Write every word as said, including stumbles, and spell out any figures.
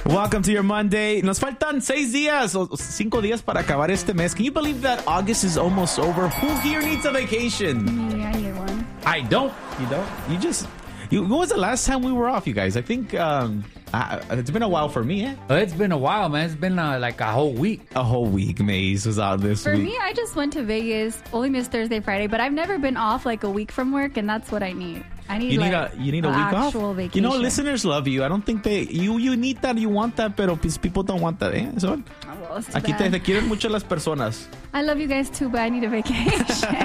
Welcome to your Monday. Nos faltan seis días o cinco días para acabar este mes. Can you believe that August is almost over? Who here needs a vacation? Me, I need one. I don't. You don't? You just... You, when was the last time we were off, you guys? I think um, uh, it's been a while for me, eh? Oh, it's been a while, man. It's been uh, like a whole week. A whole week. Maze was out this For week. me, I just went to Vegas. Only missed Thursday, Friday, but I've never been off like a week from work, and that's what I need. I need, You need like, a you need a an week off. actual vacation. You know, listeners love you. I don't think they you you need that. You want that, pero pues, people don't want that. Eh? So, Oh, well, it's too aquí te, bad. te quieren mucho las personas. I love you guys too, but I need a vacation.